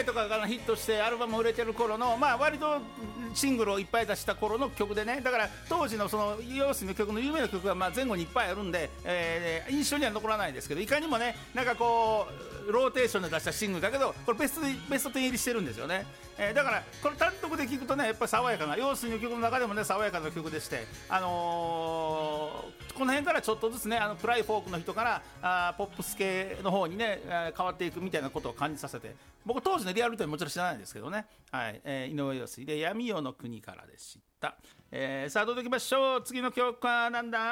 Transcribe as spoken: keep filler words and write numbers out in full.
代とかがヒットしてアルバム売れてる頃の、まあ割とシングルをいっぱい出した頃の曲でね、だから当時のその陽水の曲の有名な曲がまあ前後にいっぱいあるんで、えー、印象には残らないですけど、いかにもね、なんかこうローテーションで出したシングルだけど、これベストベストテン入りしてるんですよね。えー、だからこれ単独で聴くとね、やっぱり爽やかな、陽水の曲の中でもね爽やかな曲でして、あのー、この辺からちょっとずつね、あの暗いフォークの人からあポップス系の方にね、えー、変わっていくみたいなことを感じさせて、僕当時のリアルタイムもちろん知らないんですけどね、はい、えー、井上陽水で闇夜の国からでした。えー、さあどうぞいきましょう。次の曲はなんだ。